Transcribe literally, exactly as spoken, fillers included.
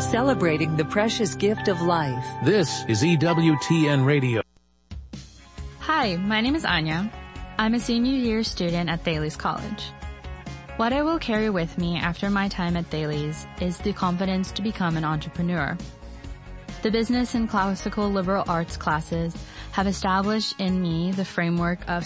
celebrating the precious gift of life. This is E W T N Radio. Hi, my name is Anya. I'm a senior year student at Thales College. What I will carry with me after my time at Thales is the confidence to become an entrepreneur. The business and classical liberal arts classes have established in me the framework of